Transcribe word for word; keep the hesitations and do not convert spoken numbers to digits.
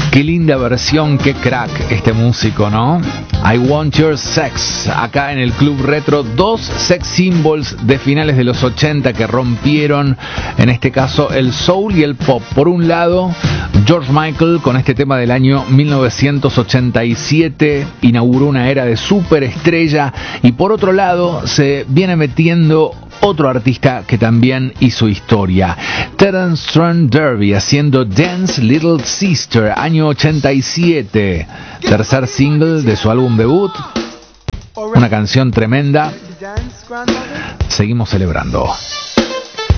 Qué linda versión, qué crack este músico, ¿no? I Want Your Sex, acá en el Club Retro, dos sex symbols de finales de los ochenta que rompieron, en este caso, el soul y el pop. Por un lado, George Michael con este tema del año mil novecientos ochenta y siete inauguró una era de superestrella, y por otro lado se viene metiendo otro artista que también hizo historia, Terence Trent D'Arby haciendo Dance Little Sister, año ochenta y siete, tercer single de su álbum debut, una canción tremenda. Seguimos celebrando.